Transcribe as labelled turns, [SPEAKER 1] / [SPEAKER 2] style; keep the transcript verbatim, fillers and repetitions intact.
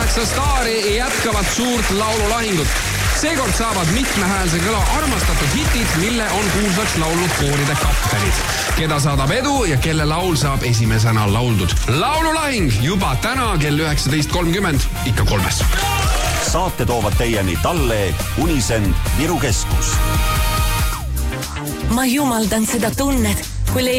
[SPEAKER 1] kaheksa staari jätkavad suurt laululahingut. Seekord saavad mitmehäälse kõla armastatud hitid, mille on kuulsaks laulnud kooride kaptenid. Keda saadab edu ja kelle laul saab esimesena lauldud. Laululahing juba täna kell üheksateist kolmkümmend ikka kolmes.
[SPEAKER 2] Saate toovad teieni Talle, Unisen, Viru Keskus.
[SPEAKER 3] Ma jumaldan seda tunnet,